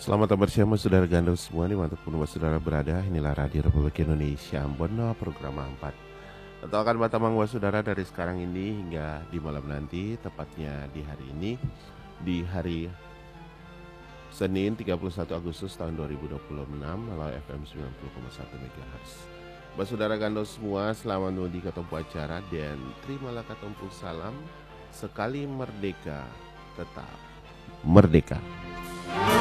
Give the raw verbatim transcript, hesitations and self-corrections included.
Selamat bersama saudara gandum semua nih, mantap pun saudara berada. Inilah Radio Republik Indonesia Ambon, program empat. Atau akan batamang was saudara dari sekarang ini hingga di malam nanti, tepatnya di hari ini, di hari Senin tiga puluh satu Agustus tahun dua ribu dua puluh enam melalui F M sembilan puluh koma satu MHz. Bas saudara gandum semua, selamat menuju ketompo acara dan terimalah ketompo salam sekali merdeka tetap merdeka.